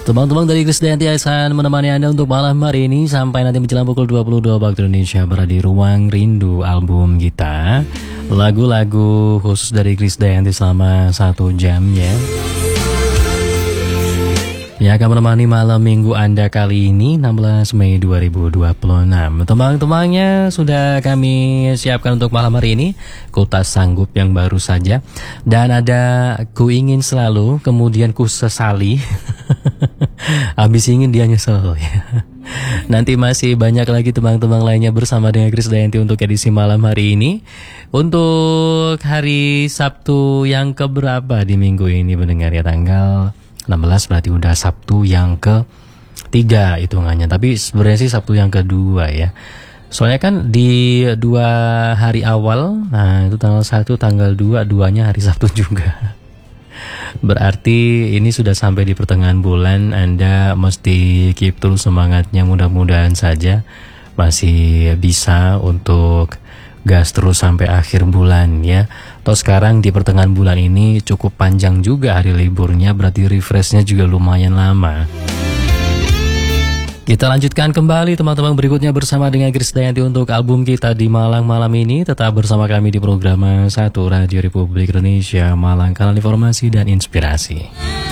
Teman-teman dari Krisdayanti akan menemani Anda untuk malam hari ini sampai nanti menjelang pukul 22 waktu Indonesia Barat di Ruang Rindu album kita. Lagu-lagu khusus dari Krisdayanti selama 1 jam ya. Yang akan menemani malam minggu Anda kali ini 16 Mei 2026. Teman-temannya sudah kami siapkan untuk malam hari ini. Ku tak sanggup yang baru saja. Dan ada ku ingin selalu, kemudian ku sesali. Habis ingin dia nyesel ya. Nanti masih banyak lagi teman-teman lainnya bersama dengan Krisdayanti untuk edisi malam hari ini. Untuk hari Sabtu yang keberapa di minggu ini mendengar ya, tanggal 16 berarti udah Sabtu yang ke-3 hitungannya. Tapi sebenarnya sih Sabtu yang kedua ya. Soalnya kan di 2 hari awal, nah itu tanggal 1, tanggal 2, duanya hari Sabtu juga. Berarti ini sudah sampai di pertengahan bulan. Anda mesti keep terus semangatnya, mudah-mudahan saja masih bisa untuk gas terus sampai akhir bulan ya. Toh sekarang di pertengahan bulan ini cukup panjang juga hari liburnya, berarti refreshnya juga lumayan lama. Kita lanjutkan kembali teman-teman berikutnya bersama dengan Krisdayanti untuk album kita di Malang malam ini. Tetap bersama kami di program 1 Radio Republik Indonesia Malang, kanal informasi dan inspirasi.